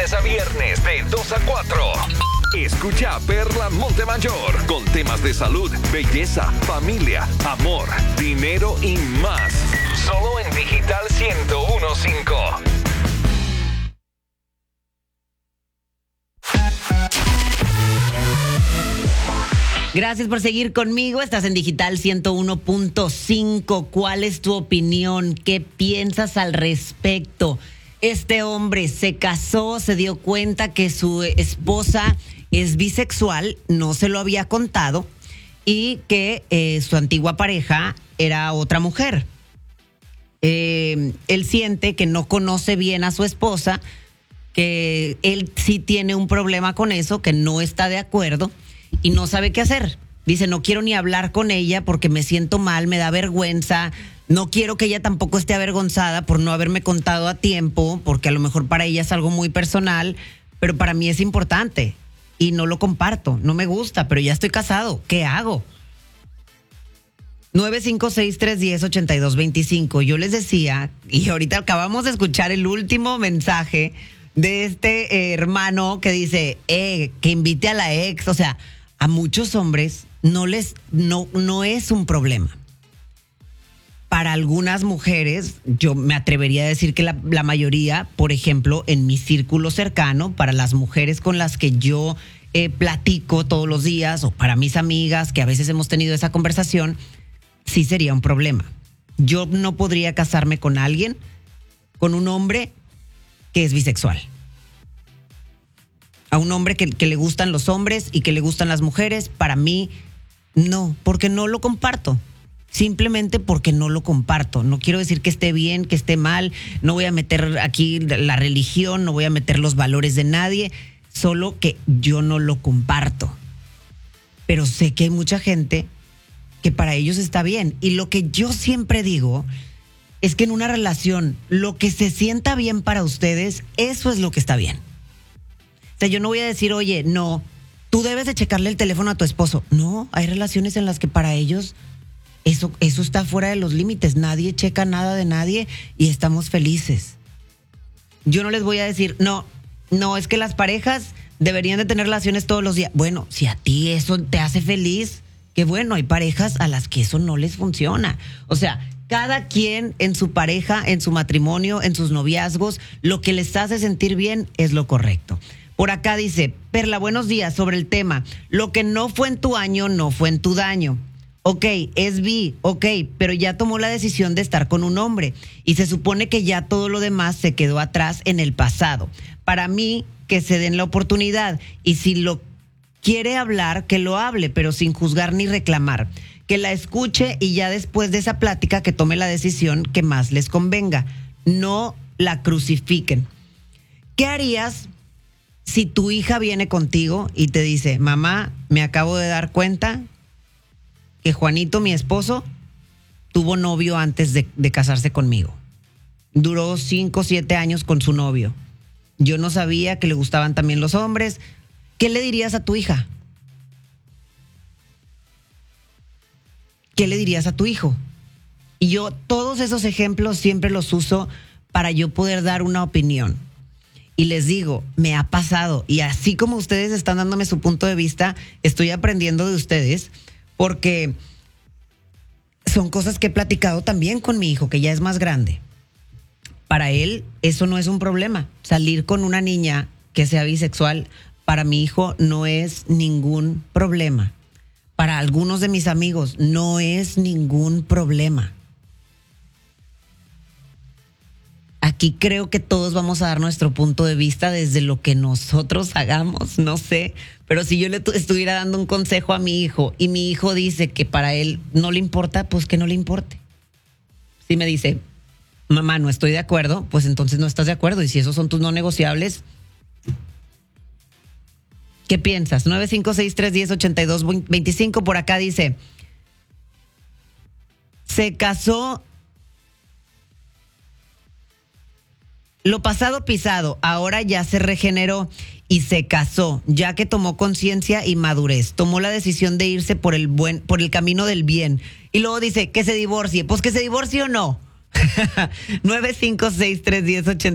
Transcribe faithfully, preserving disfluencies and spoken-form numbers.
lunes a viernes de dos a cuatro. Escucha a Perla Montemayor con temas de salud, belleza, familia, amor, dinero y más. Solo en Digital ciento uno punto cinco. Gracias por seguir conmigo. Estás en Digital ciento uno punto cinco. ¿Cuál es tu opinión? ¿Qué piensas al respecto? Este hombre se casó, se dio cuenta que su esposa es bisexual, no se lo había contado, y que eh, su antigua pareja era otra mujer. Eh, él siente que no conoce bien a su esposa, que él sí tiene un problema con eso, que no está de acuerdo y no sabe qué hacer. Dice, no quiero ni hablar con ella porque me siento mal, me da vergüenza. No quiero que ella tampoco esté avergonzada por no haberme contado a tiempo, porque a lo mejor para ella es algo muy personal, pero para mí es importante y no lo comparto. No me gusta, pero ya estoy casado. ¿Qué hago? nueve cinco seis, tres uno cero, ocho dos dos cinco. Yo les decía, y ahorita acabamos de escuchar el último mensaje de este eh, hermano que dice, eh, que invite a la ex. O sea, a muchos hombres no les, no, no es un problema. Para algunas mujeres, yo me atrevería a decir que la, la mayoría, por ejemplo, en mi círculo cercano, para las mujeres con las que yo eh, platico todos los días, o para mis amigas, que a veces hemos tenido esa conversación, sí sería un problema. Yo no podría casarme con alguien, con un hombre que es bisexual. A un hombre que, que le gustan los hombres y que le gustan las mujeres, para mí, no, porque no lo comparto. Simplemente porque no lo comparto. No quiero decir que esté bien, que esté mal. No voy a meter aquí la religión, no voy a meter los valores de nadie. Solo que yo no lo comparto. Pero sé que hay mucha gente que para ellos está bien. Y lo que yo siempre digo es que en una relación, lo que se sienta bien para ustedes, eso es lo que está bien. O sea, yo no voy a decir, oye, no, tú debes de checarle el teléfono a tu esposo. No, hay relaciones en las que para ellos Eso, eso está fuera de los límites. Nadie checa nada de nadie y estamos felices. Yo no les voy a decir, no, no, es que las parejas deberían de tener relaciones todos los días. Bueno, si a ti eso te hace feliz, qué bueno, hay parejas a las que eso no les funciona. O sea, cada quien en su pareja, en su matrimonio, en sus noviazgos, lo que les hace sentir bien es lo correcto. Por acá dice, Perla, buenos días, sobre el tema. Lo que no fue en tu año, no fue en tu daño. Ok, es bi, ok, pero ya tomó la decisión de estar con un hombre y se supone que ya todo lo demás se quedó atrás en el pasado. Para mí, que se den la oportunidad y si lo quiere hablar, que lo hable, pero sin juzgar ni reclamar. Que la escuche y ya después de esa plática que tome la decisión que más les convenga. No la crucifiquen. ¿Qué harías si tu hija viene contigo y te dice, mamá, me acabo de dar cuenta que Juanito, mi esposo, tuvo novio antes de, de casarse conmigo? Duró cinco o siete años con su novio. Yo no sabía que le gustaban también los hombres. ¿Qué le dirías a tu hija? ¿Qué le dirías a tu hijo? Y yo todos esos ejemplos siempre los uso para yo poder dar una opinión. Y les digo, me ha pasado. Y así como ustedes están dándome su punto de vista, estoy aprendiendo de ustedes. Porque son cosas que he platicado también con mi hijo, que ya es más grande. Para él, eso no es un problema. Salir con una niña que sea bisexual, para mi hijo no es ningún problema. Para algunos de mis amigos, no es ningún problema. Aquí creo que todos vamos a dar nuestro punto de vista desde lo que nosotros hagamos, no sé. Pero si yo le tu- estuviera dando un consejo a mi hijo y mi hijo dice que para él no le importa, pues que no le importe. Si me dice, mamá, no estoy de acuerdo, pues entonces no estás de acuerdo. Y si esos son tus no negociables, ¿qué piensas? nueve cinco seis, tres uno cero, ocho dos dos cinco. Por acá dice, se casó. Lo pasado pisado, ahora ya se regeneró y se casó, ya que tomó conciencia y madurez. Tomó la decisión de irse por el buen, por el camino del bien. Y luego dice que se divorcie. Pues que se divorcie o no. nueve cinco seis, tres uno cero, ocho